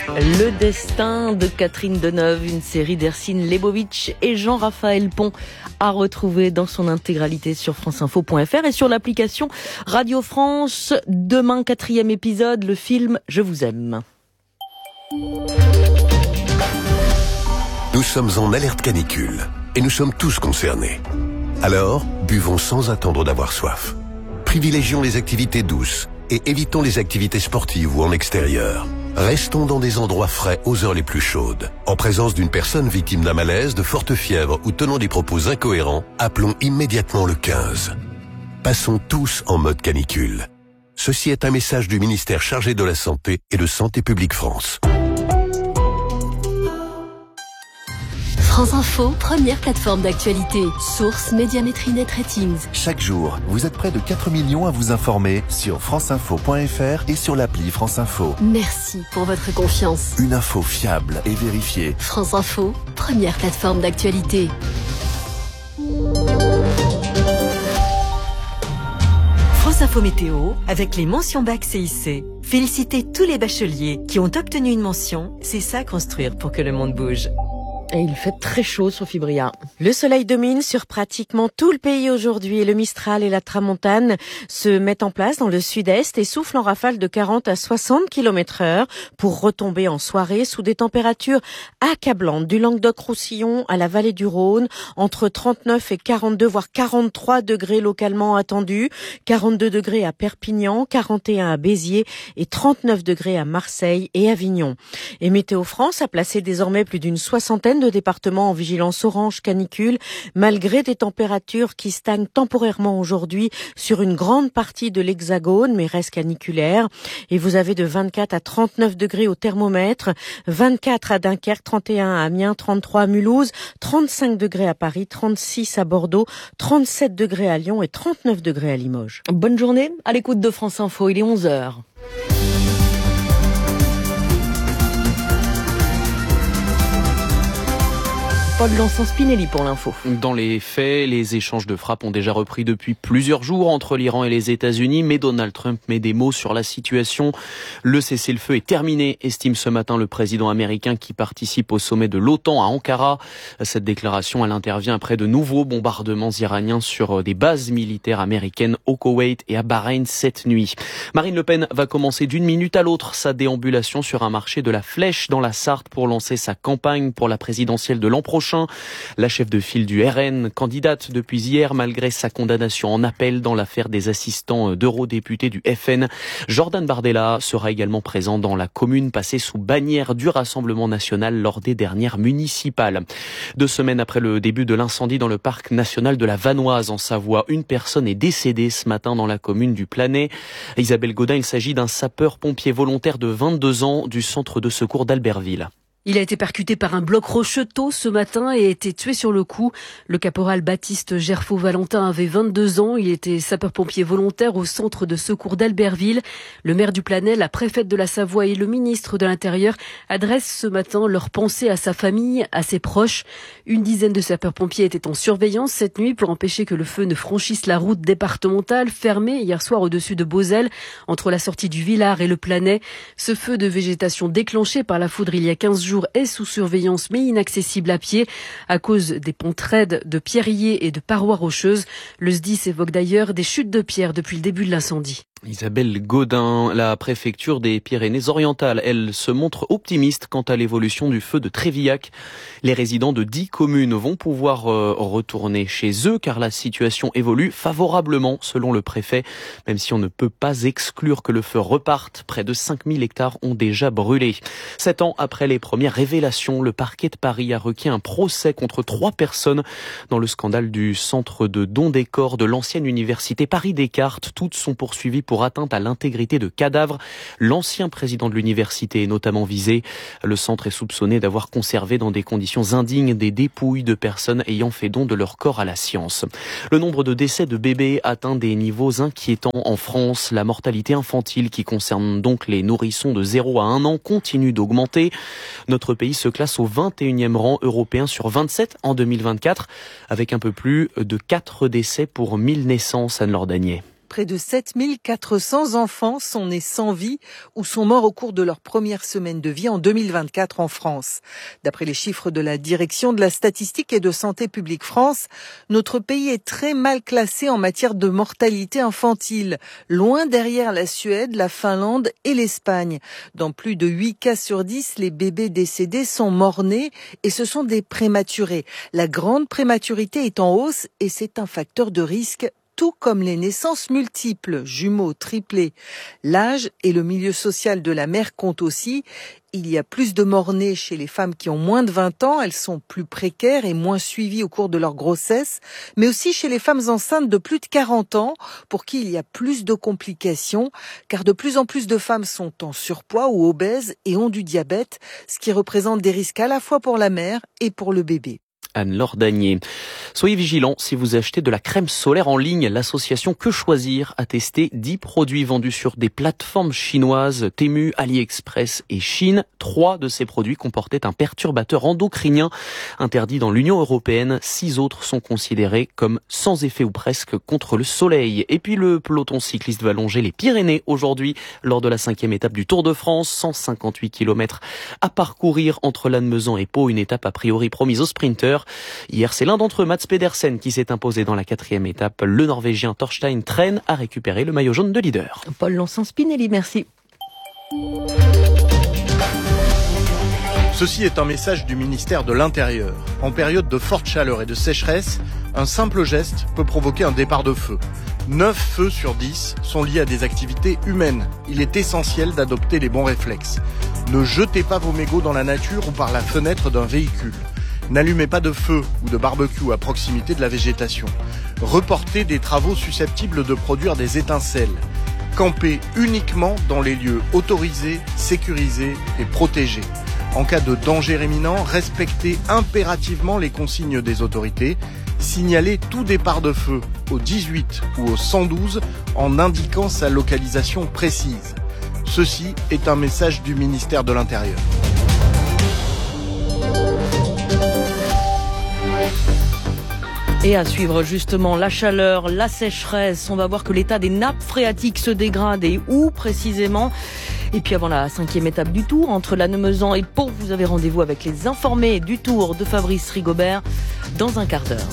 Le destin de Catherine Deneuve, une série d'Ercine Lebovitch et Jean-Raphaël Pont à retrouver dans son intégralité sur franceinfo.fr et sur l'application Radio France. Demain, 4e épisode, le film Je vous aime. Nous sommes en alerte canicule et nous sommes tous concernés. Alors, buvons sans attendre d'avoir soif. Privilégions les activités douces et évitons les activités sportives ou en extérieur. Restons dans des endroits frais aux heures les plus chaudes. En présence d'une personne victime d'un malaise, de forte fièvre ou tenant des propos incohérents, appelons immédiatement le 15. Passons tous en mode canicule. Ceci est un message du ministère chargé de la Santé et de Santé publique France. France Info, première plateforme d'actualité. Source Médiamétrie Net Ratings. Chaque jour, vous êtes près de 4 millions à vous informer sur franceinfo.fr et sur l'appli France Info. Merci pour votre confiance. Une info fiable et vérifiée. France Info, première plateforme d'actualité. France Info Météo avec les mentions bac CIC. Félicitez tous les bacheliers qui ont obtenu une mention. C'est ça construire pour que le monde bouge. Et il fait très chaud, Sophie Briat. Le soleil domine sur pratiquement tout le pays aujourd'hui et le Mistral et la Tramontane se mettent en place dans le sud-est et soufflent en rafale de 40 à 60 km/h pour retomber en soirée sous des températures accablantes du Languedoc-Roussillon à la vallée du Rhône, entre 39 et 42 voire 43 degrés localement attendus, 42 degrés à Perpignan, 41 à Béziers et 39 degrés à Marseille et Avignon. Et Météo France a placé désormais plus d'une soixantaine de départements en vigilance orange canicule, malgré des températures qui stagnent temporairement aujourd'hui sur une grande partie de l'Hexagone, mais restent caniculaires. Et vous avez de 24 à 39 degrés au thermomètre, 24 à Dunkerque, 31 à Amiens, 33 à Mulhouse, 35 degrés à Paris, 36 à Bordeaux, 37 degrés à Lyon et 39 degrés à Limoges. Bonne journée à l'écoute de France Info, il est 11h. Paul Lançon-Spinelli pour l'info. Dans les faits, les échanges de frappes ont déjà repris depuis plusieurs jours entre l'Iran et les États-Unis, mais Donald Trump met des mots sur la situation. Le cessez-le-feu est terminé, estime ce matin le président américain qui participe au sommet de l'OTAN à Ankara. Cette déclaration, elle intervient après de nouveaux bombardements iraniens sur des bases militaires américaines au Koweït et à Bahreïn cette nuit. Marine Le Pen va commencer d'une minute à l'autre sa déambulation sur un marché de la Flèche dans la Sarthe pour lancer sa campagne pour la présidentielle de l'an prochain. La chef de file du RN, candidate depuis hier malgré sa condamnation en appel dans l'affaire des assistants d'eurodéputés du FN. Jordan Bardella sera également présent dans la commune passée sous bannière du Rassemblement national lors des dernières municipales. 2 semaines après le début de l'incendie dans le parc national de la Vanoise en Savoie, une personne est décédée ce matin dans la commune du Planay. Isabelle Godin, il s'agit d'un sapeur-pompier volontaire de 22 ans du centre de secours d'Albertville. Il a été percuté par un bloc rocheux tôt ce matin et a été tué sur le coup. Le caporal Baptiste Gerfaux-Valentin avait 22 ans. Il était sapeur-pompier volontaire au centre de secours d'Albertville. Le maire du Planay, la préfète de la Savoie et le ministre de l'Intérieur adressent ce matin leurs pensées à sa famille, à ses proches. Une dizaine de sapeurs-pompiers étaient en surveillance cette nuit pour empêcher que le feu ne franchisse la route départementale fermée hier soir au-dessus de Beauzelle, entre la sortie du Villard et le Planay. Ce feu de végétation déclenché par la foudre il y a 15 jours est sous surveillance mais inaccessible à pied à cause des ponts raides de pierriers et de parois rocheuses. Le SDIS évoque d'ailleurs des chutes de pierres depuis le début de l'incendie. Isabelle Godin, la préfecture des Pyrénées-Orientales, elle se montre optimiste quant à l'évolution du feu de Trévillac. Les résidents de 10 communes vont pouvoir retourner chez eux car la situation évolue favorablement selon le préfet, même si on ne peut pas exclure que le feu reparte. Près de 5000 hectares ont déjà brûlé. 7 ans après les premières révélations, le parquet de Paris a requis un procès contre 3 personnes dans le scandale du centre de don des corps de l'ancienne université Paris-Descartes. Toutes sont poursuivies pour atteinte à l'intégrité de cadavres. L'ancien président de l'université est notamment visé. Le centre est soupçonné d'avoir conservé dans des conditions indignes des dépouilles de personnes ayant fait don de leur corps à la science. Le nombre de décès de bébés atteint des niveaux inquiétants en France. La mortalité infantile, qui concerne donc les nourrissons de 0 à 1 an, continue d'augmenter. Notre pays se classe au 21e rang européen sur 27 en 2024, avec un peu plus de 4 décès pour 1000 naissances. Anne-Laure Danier. Près de 7400 enfants sont nés sans vie ou sont morts au cours de leur première semaine de vie en 2024 en France. D'après les chiffres de la Direction de la statistique et de Santé publique France, notre pays est très mal classé en matière de mortalité infantile, loin derrière la Suède, la Finlande et l'Espagne. Dans plus de 8 cas sur 10, les bébés décédés sont morts-nés et ce sont des prématurés. La grande prématurité est en hausse et c'est un facteur de risque, tout comme les naissances multiples, jumeaux, triplés. L'âge et le milieu social de la mère comptent aussi. Il y a plus de morts-nés chez les femmes qui ont moins de 20 ans, elles sont plus précaires et moins suivies au cours de leur grossesse, mais aussi chez les femmes enceintes de plus de 40 ans, pour qui il y a plus de complications, car de plus en plus de femmes sont en surpoids ou obèses et ont du diabète, ce qui représente des risques à la fois pour la mère et pour le bébé. Anne-Laure Dagnier. Soyez vigilants si vous achetez de la crème solaire en ligne. L'association Que Choisir a testé 10 produits vendus sur des plateformes chinoises, Temu, AliExpress et Chine. 3 de ces produits comportaient un perturbateur endocrinien interdit dans l'Union européenne. 6 autres sont considérés comme sans effet ou presque contre le soleil. Et puis le peloton cycliste va longer les Pyrénées aujourd'hui lors de la 5e étape du Tour de France. 158 km à parcourir entre Lannemezan et Pau, une étape a priori promise aux sprinteurs. Hier, c'est l'un d'entre eux, Mats Pedersen, qui s'est imposé dans la 4e étape. Le Norvégien Torstein Tren a récupéré le maillot jaune de leader. Paul Lonsan-Spinelli, merci. Ceci est un message du ministère de l'Intérieur. En période de forte chaleur et de sécheresse, un simple geste peut provoquer un départ de feu. 9 feux sur 10 sont liés à des activités humaines. Il est essentiel d'adopter les bons réflexes. Ne jetez pas vos mégots dans la nature ou par la fenêtre d'un véhicule. N'allumez pas de feu ou de barbecue à proximité de la végétation. Reportez des travaux susceptibles de produire des étincelles. Campez uniquement dans les lieux autorisés, sécurisés et protégés. En cas de danger imminent, respectez impérativement les consignes des autorités. Signalez tout départ de feu au 18 ou au 112 en indiquant sa localisation précise. Ceci est un message du ministère de l'Intérieur. Et à suivre justement la chaleur, la sécheresse, on va voir que l'état des nappes phréatiques se dégrade et où précisément. Et puis avant la 5e étape du Tour, entre Lannemezan et Pau, vous avez rendez-vous avec les informés du Tour de Fabrice Rigobert dans un quart d'heure.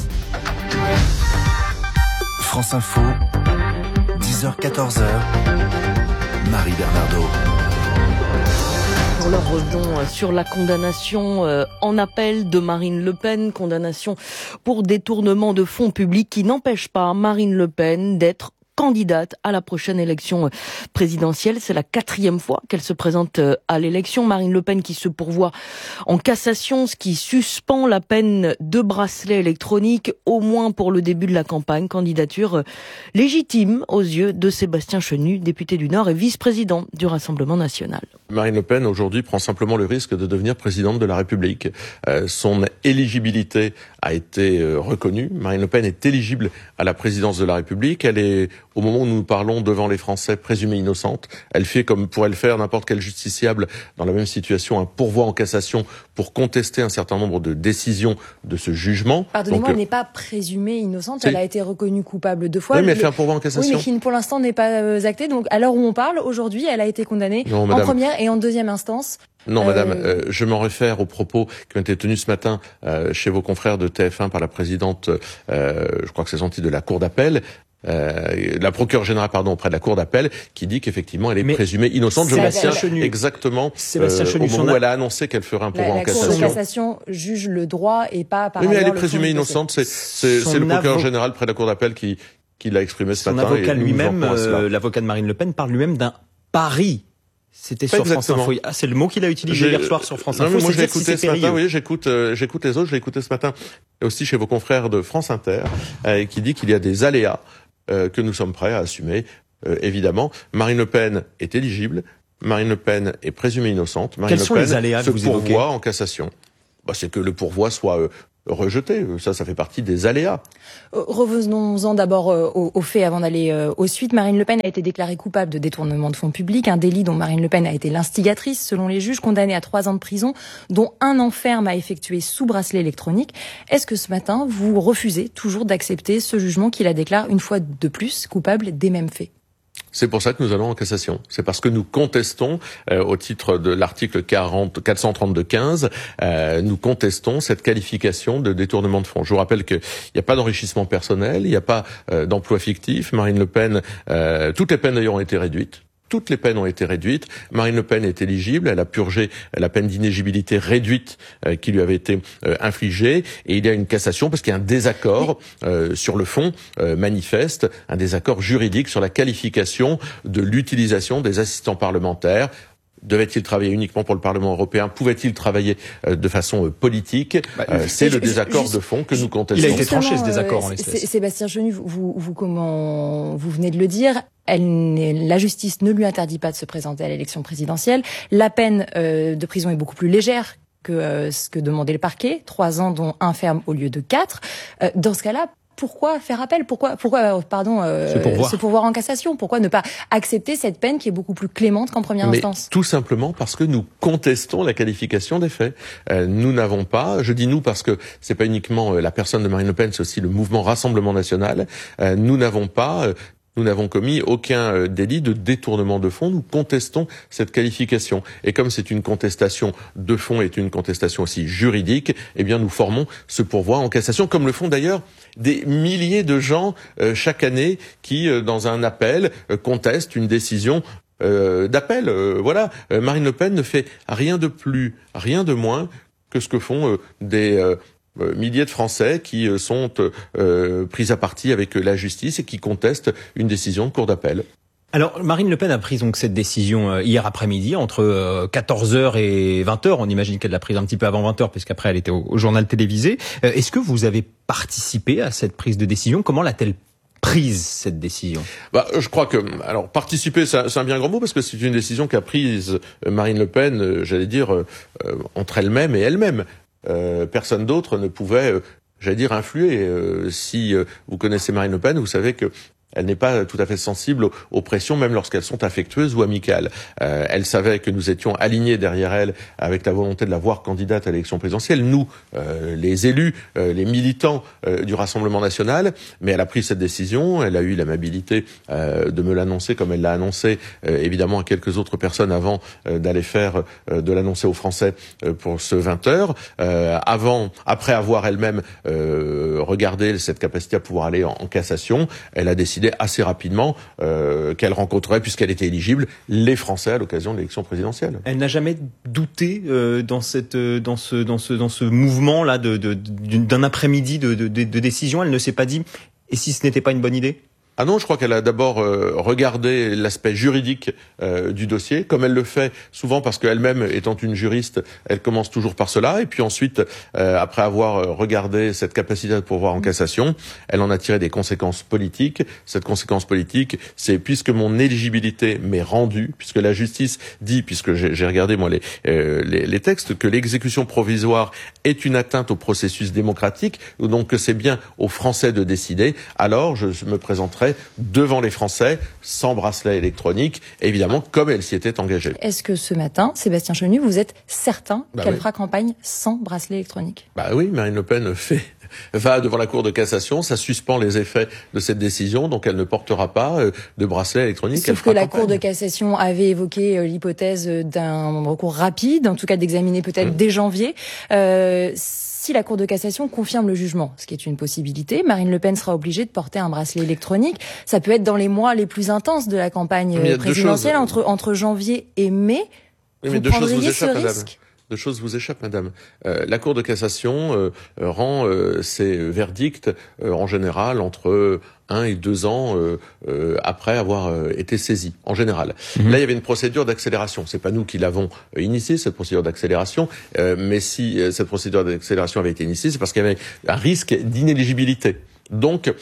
France Info, 10h-14h, Marie Bernardo. Alors revenons sur la condamnation en appel de Marine Le Pen, condamnation pour détournement de fonds publics qui n'empêche pas Marine Le Pen d'être candidate à la prochaine élection présidentielle. C'est la 4e fois qu'elle se présente à l'élection. Marine Le Pen qui se pourvoit en cassation, ce qui suspend la peine de bracelet électronique, au moins pour le début de la campagne. Candidature légitime aux yeux de Sébastien Chenu, député du Nord et vice-président du Rassemblement national. Marine Le Pen, aujourd'hui, prend simplement le risque de devenir présidente de la République. Son éligibilité a été reconnue. Marine Le Pen est éligible à la présidence de la République. Elle est, au moment où nous parlons devant les Français, présumée innocente. Elle fait comme pourrait le faire n'importe quel justiciable dans la même situation, un pourvoi en cassation pour contester un certain nombre de décisions de ce jugement. Pardonnez-moi, elle n'est pas présumée innocente, elle a été reconnue coupable 2 fois. Oui, mais elle fait un pourvoi en cassation. Oui, mais qui pour l'instant n'est pas acté. Donc à l'heure où on parle, aujourd'hui, elle a été condamnée en première et en deuxième instance. Non, madame, je m'en réfère aux propos qui ont été tenus ce matin chez vos confrères de TF1 par la présidente, je crois que c'est sorti de la Cour d'appel, la procureure générale, auprès de la Cour d'appel, qui dit qu'effectivement elle est présumée innocente. Je m'assieds exactement au moment où elle a annoncé qu'elle ferait un pourvoi en cassation. La Cour de cassation juge le droit et pas par ailleurs. Oui, mais elle est le présumée innocente. C'est le procureur général près de la Cour d'appel qui l'a exprimé ce matin. Son avocat lui-même, l'avocat de Marine Le Pen, parle lui-même d'un pari. C'était sur France Info. Ah, c'est le mot qu'il a utilisé hier soir sur France Info. Moi, je l'ai écouté ce matin. Oui, j'écoute les autres. Je l'ai écouté ce matin aussi chez vos confrères de France Inter, qui dit qu'il y a des aléas que nous sommes prêts à assumer. Évidemment, Marine Le Pen est éligible. Marine Le Pen est présumée innocente. Marine Le Pen se pourvoit en cassation. C'est que le pourvoi soit rejeter. Ça fait partie des aléas. Revenons-en d'abord aux faits avant d'aller aux suites. Marine Le Pen a été déclarée coupable de détournement de fonds publics, un délit dont Marine Le Pen a été l'instigatrice selon les juges, condamnée à 3 ans de prison, dont 1 an ferme à effectuer sous bracelet électronique. Est-ce que ce matin, vous refusez toujours d'accepter ce jugement qui la déclare une fois de plus coupable des mêmes faits ? C'est pour ça que nous allons en cassation. C'est parce que nous contestons, au titre de l'article 432-15, nous contestons cette qualification de détournement de fonds. Je vous rappelle qu'il n'y a pas d'enrichissement personnel, il n'y a pas d'emploi fictif. Marine Le Pen, toutes les peines d'ailleurs ont été réduites. Toutes les peines ont été réduites. Marine Le Pen est éligible. Elle a purgé la peine d'inéligibilité réduite qui lui avait été infligée. Et il y a une cassation parce qu'il y a un désaccord sur le fond manifeste, un désaccord juridique sur la qualification de l'utilisation des assistants parlementaires. Devait-il travailler uniquement pour le Parlement européen? Pouvait-il travailler de façon politique? C'est le désaccord de fond que nous contestons. Il a été tranché ce désaccord en l'espèce. Sébastien Chenu, vous venez de le dire, la justice ne lui interdit pas de se présenter à l'élection présidentielle. La peine de prison est beaucoup plus légère que ce que demandait le parquet, 3 ans dont 1 ferme au lieu de 4. Dans ce cas-là, pourquoi faire appel? Pourquoi se pourvoir en cassation? Pourquoi ne pas accepter cette peine qui est beaucoup plus clémente qu'en première instance? Tout simplement parce que nous contestons la qualification des faits. Nous n'avons pas, je dis nous parce que c'est pas uniquement la personne de Marine Le Pen, c'est aussi le mouvement Rassemblement National. Nous n'avons commis aucun délit de détournement de fonds. Nous contestons cette qualification. Et comme c'est une contestation de fond et une contestation aussi juridique, eh bien nous formons ce pourvoi en cassation, comme le font d'ailleurs des milliers de gens chaque année qui, dans un appel, contestent une décision d'appel. Voilà, Marine Le Pen ne fait rien de plus, rien de moins que ce que font des milliers de Français qui sont pris à partie avec la justice et qui contestent une décision de cour d'appel. Alors, Marine Le Pen a pris donc cette décision hier après-midi, entre 14h et 20h. On imagine qu'elle l'a prise un petit peu avant 20h, puisqu'après elle était au journal télévisé. Est-ce que vous avez participé à cette prise de décision? Comment l'a-t-elle prise, cette décision? Je crois que, alors, participer, c'est un bien grand mot, parce que c'est une décision qu'a prise Marine Le Pen, j'allais dire, entre elle-même et elle-même. Personne d'autre ne pouvait, influer. Si vous connaissez Marine Le Pen, vous savez que elle n'est pas tout à fait sensible aux pressions, même lorsqu'elles sont affectueuses ou amicales. Elle savait que nous étions alignés derrière elle avec la volonté de la voir candidate à l'élection présidentielle, nous, les élus, les militants du Rassemblement national, mais elle a pris cette décision, elle a eu l'amabilité de me l'annoncer comme elle l'a annoncé, évidemment à quelques autres personnes avant d'aller faire, de l'annoncer aux Français pour ce 20h. Après avoir elle-même regardé cette capacité à pouvoir aller en cassation, elle a décidé assez rapidement qu'elle rencontrerait, puisqu'elle était éligible, les Français à l'occasion de l'élection présidentielle. Elle n'a jamais douté dans ce mouvement là d'un après-midi de décision. Elle ne s'est pas dit et si ce n'était pas une bonne idée? Ah non, je crois qu'elle a d'abord regardé l'aspect juridique du dossier, comme elle le fait souvent parce qu'elle-même, étant une juriste, elle commence toujours par cela. Et puis ensuite, après avoir regardé cette capacité de pourvoir en cassation, elle en a tiré des conséquences politiques. Cette conséquence politique, c'est puisque mon éligibilité m'est rendue, puisque la justice dit, puisque j'ai regardé moi les textes, que l'exécution provisoire est une atteinte au processus démocratique, donc que c'est bien aux Français de décider, alors je me présenterai devant les Français, sans bracelet électronique, évidemment, comme elle s'y était engagée. Est-ce que ce matin, Sébastien Chenu, vous êtes certain qu'elle fera campagne sans bracelet électronique? Oui, Marine Le Pen va devant la Cour de cassation, ça suspend les effets de cette décision, donc elle ne portera pas de bracelet électronique. Sauf que la Cour de cassation avait évoqué l'hypothèse d'un recours rapide, en tout cas d'examiner peut-être dès janvier. Si la Cour de cassation confirme le jugement, ce qui est une possibilité, Marine Le Pen sera obligée de porter un bracelet électronique. Ça peut être dans les mois les plus intenses de la campagne présidentielle, entre janvier et mai. Vous prendriez ce risque? Deux choses vous échappent, madame. La Cour de cassation rend ses verdicts en général entre 1 et 2 ans après avoir été saisie, en général. Là, il y avait une procédure d'accélération. C'est pas nous qui l'avons initiée, cette procédure d'accélération, mais si cette procédure d'accélération avait été initiée, c'est parce qu'il y avait un risque d'inéligibilité. Donc,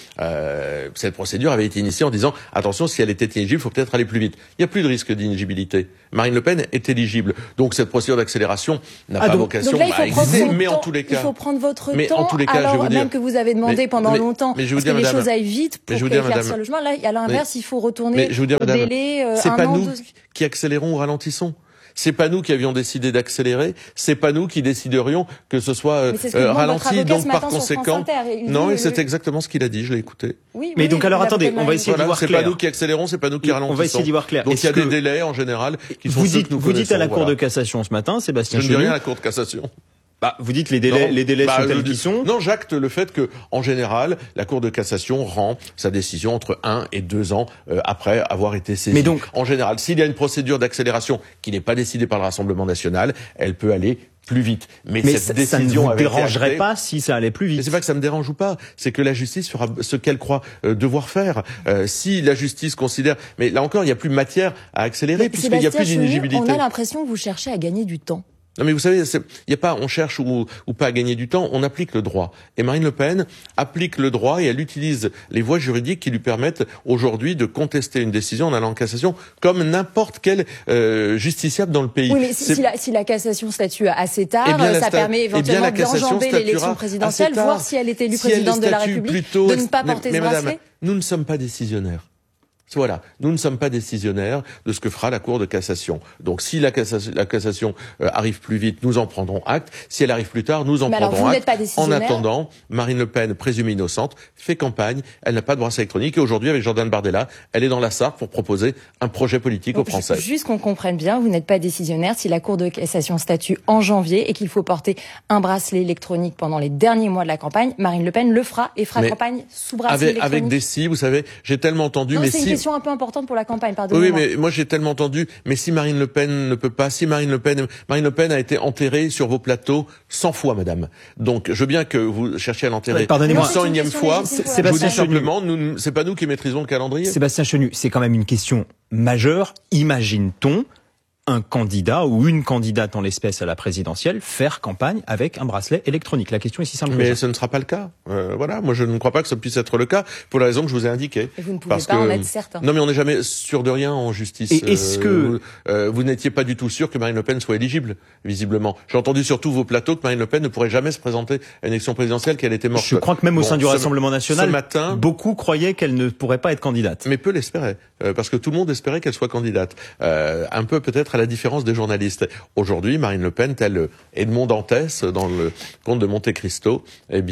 cette procédure avait été initiée en disant, attention, si elle était éligible, il faut peut-être aller plus vite. Il n'y a plus de risque d'inéligibilité. Marine Le Pen est éligible. Donc, cette procédure d'accélération n'a pas vocation à exister, mais en tous les cas. Il faut prendre votre temps, en tous les cas, alors je vais vous dire, même que vous avez demandé pendant longtemps, parce que les choses aillent vite pour éclaircir le chemin. Là, à l'inverse, il faut retourner au délai c'est pas nous qui accélérons ou ralentissons. C'est pas nous qui avions décidé d'accélérer, c'est pas nous qui déciderions que ce soit ralenti, donc par conséquent. Non, et c'est exactement ce qu'il a dit, je l'ai écouté. Oui, mais donc alors attendez, on va essayer d'y voir clair. C'est pas nous qui accélérons, c'est pas nous qui ralentissons. On va essayer d'y voir clair. Donc il y a des délais en général qui sont ceux que nous connaissons. Vous dites à la Cour de cassation ce matin, Sébastien Chenu. Je ne dis rien à la Cour de cassation. Vous dites les délais sont tels qu'ils sont. Non, j'acte le fait que, en général, la Cour de cassation rend sa décision entre 1 et 2 ans après avoir été saisie. Mais donc, en général, s'il y a une procédure d'accélération qui n'est pas décidée par le Rassemblement national, elle peut aller plus vite. Mais cette décision ça ne vous dérangerait pas si ça allait plus vite. Mais c'est pas que ça me dérange ou pas, c'est que la justice fera ce qu'elle croit devoir faire. Si la justice considère, mais là encore, il n'y a plus matière à accélérer puisqu'il n'y a plus d'inéligibilité. On a l'impression que vous cherchez à gagner du temps. Non mais vous savez, il y a pas, on cherche ou pas à gagner du temps, on applique le droit. Et Marine Le Pen applique le droit et elle utilise les voies juridiques qui lui permettent aujourd'hui de contester une décision en allant en cassation comme n'importe quel justiciable dans le pays. Oui, mais si la cassation statue assez tard, ça permet éventuellement d'enjamber l'élection présidentielle, voir si elle est élue présidente de la République, de ne pas porter ce bracelet. Madame, nous ne sommes pas décisionnaires. Voilà, nous ne sommes pas décisionnaires de ce que fera la Cour de cassation. Donc si la cassation arrive plus vite, nous en prendrons acte. Si elle arrive plus tard, nous en prendrons acte. En attendant, Marine Le Pen, présumée innocente, fait campagne, elle n'a pas de bracelet électronique et aujourd'hui, avec Jordan Bardella, elle est dans la Sarthe pour proposer un projet politique aux Français. Juste qu'on comprenne bien, vous n'êtes pas décisionnaire si la Cour de cassation statue en janvier et qu'il faut porter un bracelet électronique pendant les derniers mois de la campagne. Marine Le Pen le fera et fera campagne sous bracelet électronique. Avec des si, vous savez, j'ai tellement entendu, non, mais si... C'est une question un peu importante pour la campagne, Oui, pardonnez-moi. mais moi j'ai tellement entendu, mais si Marine Le Pen ne peut pas, si Marine Le Pen a été enterrée sur vos plateaux 100 fois, madame. Donc, je veux bien que vous cherchiez à l'enterrer une 101e fois. Je vous dis simplement, c'est pas nous qui maîtrisons le calendrier. Sébastien Chenu, c'est quand même une question majeure. Imagine-t-on un candidat ou une candidate en l'espèce à la présidentielle faire campagne avec un bracelet électronique? La question est si simple. Mais ce ne sera pas le cas. Voilà, moi je ne crois pas que ce puisse être le cas pour la raison que je vous ai indiquée. Et vous ne pouvez pas en être certain. Non, mais on n'est jamais sûr de rien en justice. Et est-ce que vous n'étiez pas du tout sûr que Marine Le Pen soit éligible, visiblement? J'ai entendu sur tous vos plateaux que Marine Le Pen ne pourrait jamais se présenter à une élection présidentielle, qu'elle était morte. Je crois que même au sein du Rassemblement national, ce matin, beaucoup croyaient qu'elle ne pourrait pas être candidate. Mais peu l'espéraient, parce que tout le monde espérait qu'elle soit candidate. Un peu peut-être à la différence des journalistes. Aujourd'hui, Marine Le Pen, telle Edmond Dantès dans le Comte de Monte Cristo,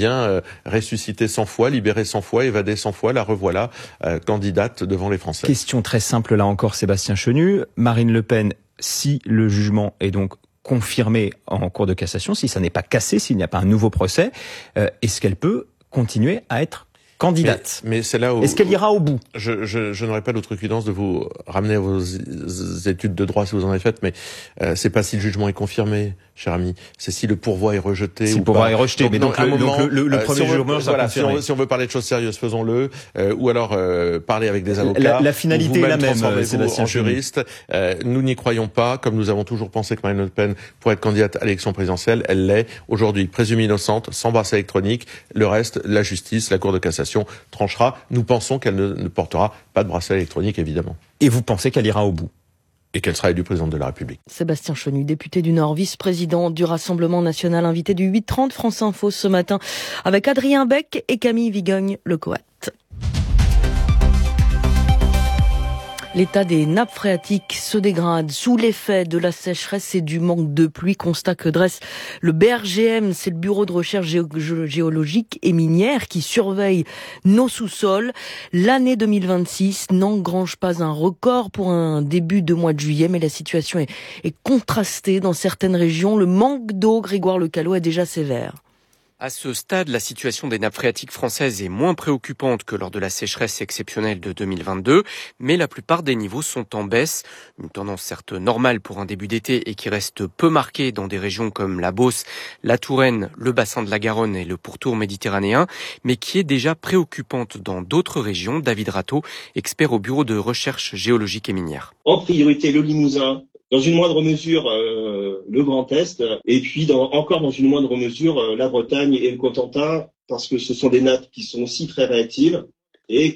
ressuscitée 100 fois, libérée 100 fois, évadée 100 fois, la revoilà candidate devant les Français. Question très simple là encore, Sébastien Chenu. Marine Le Pen, si le jugement est donc confirmé en Cour de cassation, si ça n'est pas cassé, s'il n'y a pas un nouveau procès, est-ce qu'elle peut continuer à être candidate? Mais c'est là où... Est-ce qu'elle ira au bout? Je n'aurais pas l'outrecuidance de vous ramener à vos études de droit si vous en avez faites, mais c'est pas si le jugement est confirmé, cher ami. C'est si le pourvoi est rejeté. Si le pourvoi est rejeté, mais donc le premier jugement sera confirmé. Si on veut parler de choses sérieuses, faisons-le. Ou alors parler avec des avocats. La finalité est la même, Sébastien juriste. Nous n'y croyons pas, comme nous avons toujours pensé que Marine Le Pen pourrait être candidate à l'élection présidentielle. Elle l'est. Aujourd'hui, présumée innocente, sans bracelet électronique. Le reste, la justice, la Cour de cassation tranchera. Nous pensons qu'elle ne portera pas de bracelet électronique, évidemment. Et vous pensez qu'elle ira au bout? Et qu'elle sera élue présidente de la République. Sébastien Chenu, député du Nord, vice-président du Rassemblement national, invité du 8h30 France Info ce matin, avec Adrien Beck et Camille Vigogne-Le Coat. L'état des nappes phréatiques se dégrade sous l'effet de la sécheresse et du manque de pluie. Constat que dresse le BRGM, c'est le Bureau de recherche géologique et minière qui surveille nos sous-sols. L'année 2026 n'engrange pas un record pour un début de mois de juillet, mais la situation est contrastée dans certaines régions. Le manque d'eau, Grégoire Lecalot, est déjà sévère. À ce stade, la situation des nappes phréatiques françaises est moins préoccupante que lors de la sécheresse exceptionnelle de 2022, mais la plupart des niveaux sont en baisse. Une tendance certes normale pour un début d'été et qui reste peu marquée dans des régions comme la Beauce, la Touraine, le bassin de la Garonne et le pourtour méditerranéen, mais qui est déjà préoccupante dans d'autres régions. David Rateau, expert au Bureau de recherche géologique et minière. En priorité, le Limousin, Dans une moindre mesure, le Grand Est, et puis encore dans une moindre mesure, la Bretagne et le Cotentin, parce que ce sont des nappes qui sont aussi très réactives, et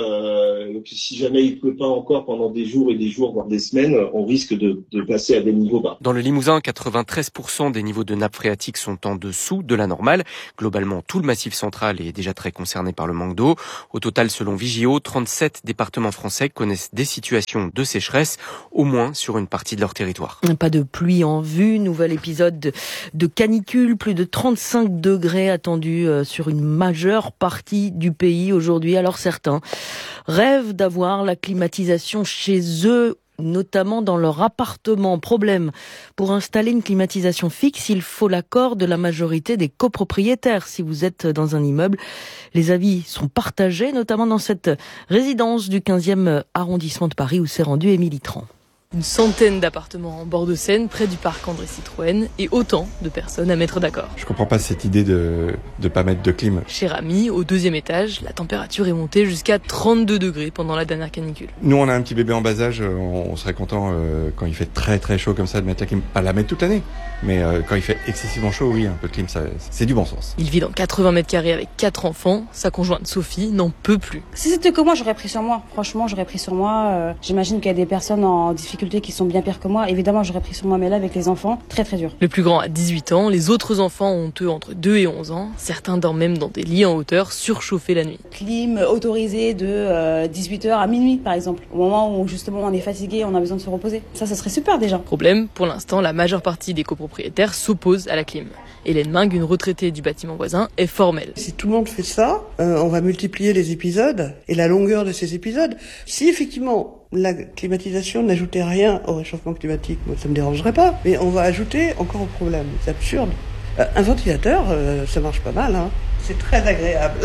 que si jamais il pleut pas encore pendant des jours et des jours, voire des semaines, on risque de passer à des niveaux bas. Dans le Limousin, 93% des niveaux de nappes phréatiques sont en dessous de la normale. Globalement, tout le massif central est déjà très concerné par le manque d'eau. Au total, selon Vigio, 37 départements français connaissent des situations de sécheresse, au moins sur une partie de leur territoire. Pas de pluie en vue, nouvel épisode de canicule, plus de 35 degrés attendus sur une majeure partie du pays aujourd'hui. Alors certains rêvent d'avoir la climatisation chez eux, notamment dans leur appartement. Problème, pour installer une climatisation fixe, il faut l'accord de la majorité des copropriétaires. Si vous êtes dans un immeuble, les avis sont partagés, notamment dans cette résidence du 15e arrondissement de Paris où s'est rendue Émilie Tran. Une centaine d'appartements en bord de Seine, près du parc André Citroën, et autant de personnes à mettre d'accord. Je comprends pas cette idée de pas mettre de clim. Chez Rami, au 2e étage, la température est montée jusqu'à 32 degrés pendant la dernière canicule. Nous, on a un petit bébé en bas âge, on serait content quand il fait très très chaud comme ça de mettre la clim. Pas la mettre toute l'année, mais quand il fait excessivement chaud, oui, un peu de clim, c'est du bon sens. Il vit dans 80 mètres carrés avec 4 enfants. Sa conjointe Sophie n'en peut plus. Si c'était que moi, j'aurais pris sur moi. Franchement, j'aurais pris sur moi. J'imagine qu'il y a des personnes en difficulté qui sont bien pires que moi. Évidemment, j'aurais pris sur moi, mais là, avec les enfants, très très dur. Le plus grand a 18 ans, les autres enfants ont eux entre 2 et 11 ans. Certains dorment même dans des lits en hauteur, surchauffés la nuit. Clim autorisée de 18h à minuit, par exemple. Au moment où justement on est fatigué, on a besoin de se reposer. Ça serait super déjà. Problème, pour l'instant, la majeure partie des copropriétaires s'opposent à la clim. Hélène Mingue, une retraitée du bâtiment voisin, est formelle. Si tout le monde fait ça, on va multiplier les épisodes et la longueur de ces épisodes. Si effectivement la climatisation n'ajoutait rien au réchauffement climatique, moi ça me dérangerait pas, mais on va ajouter encore au problème. C'est absurde. Un ventilateur, ça marche pas mal, hein. C'est très agréable.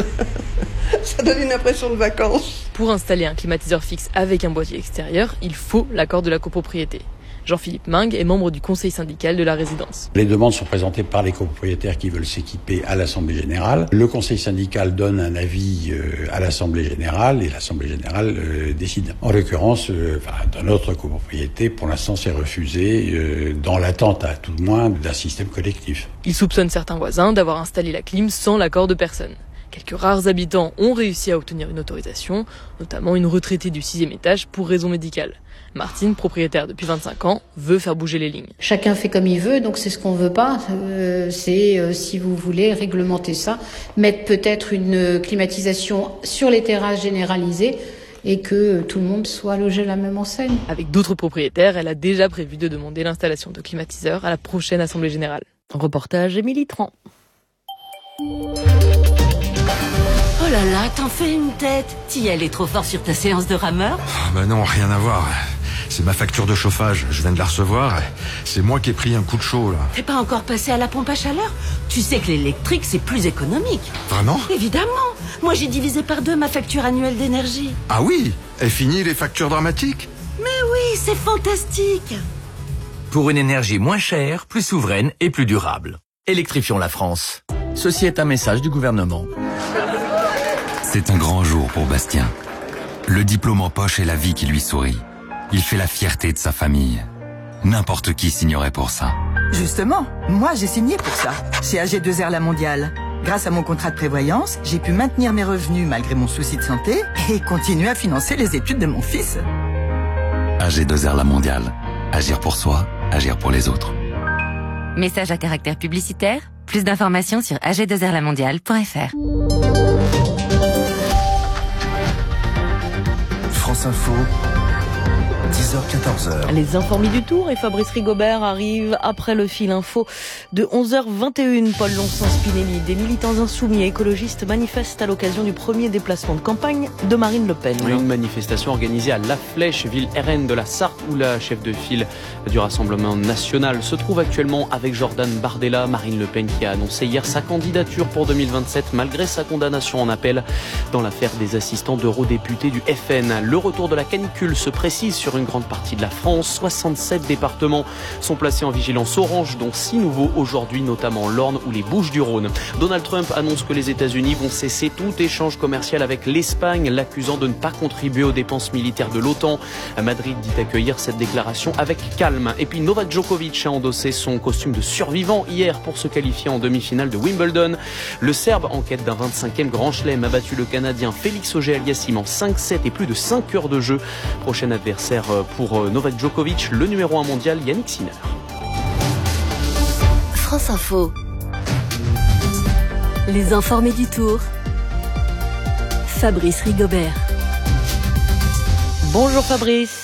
Ça donne une impression de vacances. Pour installer un climatiseur fixe avec un boîtier extérieur, il faut l'accord de la copropriété. Jean-Philippe Mingue est membre du conseil syndical de la résidence. Les demandes sont présentées par les copropriétaires qui veulent s'équiper à l'Assemblée générale. Le conseil syndical donne un avis à l'Assemblée générale et l'Assemblée générale décide. En l'occurrence, dans notre copropriété, pour l'instant, c'est refusé dans l'attente, à tout le moins, d'un système collectif. Il soupçonne certains voisins d'avoir installé la clim sans l'accord de personne. Quelques rares habitants ont réussi à obtenir une autorisation, notamment une retraitée du 6e étage pour raison médicale. Martine, propriétaire depuis 25 ans, veut faire bouger les lignes. Chacun fait comme il veut, donc c'est ce qu'on veut pas. Si vous voulez réglementer ça, mettre peut-être une climatisation sur les terrasses généralisées et que tout le monde soit logé à la même enseigne. Avec d'autres propriétaires, elle a déjà prévu de demander l'installation de climatiseurs à la prochaine Assemblée générale. Reportage Émilie Tran. Oh là là, t'en fais une tête. T'y allais trop fort sur ta séance de rameur? Bah non, rien à voir. C'est ma facture de chauffage, je viens de la recevoir. C'est moi qui ai pris un coup de chaud, là. T'es pas encore passé à la pompe à chaleur? Tu sais que l'électrique, c'est plus économique. Vraiment? Évidemment. Moi, j'ai divisé par 2 ma facture annuelle d'énergie. Ah oui? Et fini les factures dramatiques? Mais oui, c'est fantastique. Pour une énergie moins chère, plus souveraine et plus durable. Électrifions la France. Ceci est un message du gouvernement. C'est un grand jour pour Bastien. Le diplôme en poche est la vie qui lui sourit. Il fait la fierté de sa famille. N'importe qui signerait pour ça. Justement, moi j'ai signé pour ça, chez AG2R La Mondiale. Grâce à mon contrat de prévoyance, j'ai pu maintenir mes revenus malgré mon souci de santé et continuer à financer les études de mon fils. AG2R La Mondiale. Agir pour soi, agir pour les autres. Message à caractère publicitaire. Plus d'informations sur ag2rlamondiale.fr. France Info, 10h-14h. Les informés du tour et Fabrice Rigobert arrivent après le fil info de 11h21. Paul Longchamp-Spinelli, des militants insoumis et écologistes manifestent à l'occasion du premier déplacement de campagne de Marine Le Pen. Une manifestation organisée à La Flèche, ville RN de la Sarthe, où la chef de file du Rassemblement national se trouve actuellement avec Jordan Bardella. Marine Le Pen qui a annoncé hier sa candidature pour 2027 malgré sa condamnation en appel dans l'affaire des assistants d'eurodéputés du FN. Le retour de la canicule se précise sur une une grande partie de la France. 67 départements sont placés en vigilance orange, dont 6 nouveaux aujourd'hui, notamment l'Orne ou les Bouches-du-Rhône. Donald Trump annonce que les États-Unis vont cesser tout échange commercial avec l'Espagne, l'accusant de ne pas contribuer aux dépenses militaires de l'OTAN. Madrid dit accueillir cette déclaration avec calme. Et puis Novak Djokovic a endossé son costume de survivant hier pour se qualifier en demi-finale de Wimbledon. Le Serbe, en quête d'un 25e grand chelem, a battu le Canadien Félix Auger-Aliassime en 5-7 et plus de 5 heures de jeu. Prochain adversaire pour Novak Djokovic, le numéro 1 mondial Yannick Sinner. France Info. Les informés du Tour. Fabrice Rigobert. Bonjour Fabrice.